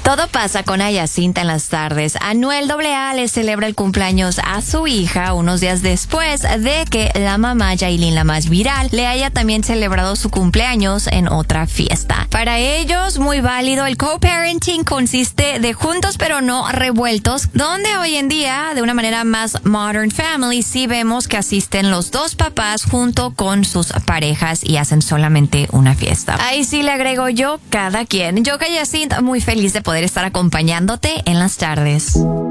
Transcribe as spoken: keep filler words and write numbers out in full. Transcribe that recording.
Todo pasa con Ayacinta en las tardes. Anuel A A le celebra el cumpleaños a su hija unos días después de que la mamá Yailin, la más viral, le haya también celebrado su cumpleaños en otra fiesta. Para ellos, muy válido, el co-parenting consiste de juntos pero no revueltos, donde hoy en día, de una manera más modern family, sí vemos que asisten los dos papás junto con sus parejas y hacen solamente una fiesta. Ahí sí le agrego yo, cada quien. Yo, Ayacinta, muy feliz de poder estar acompañándote en las tardes.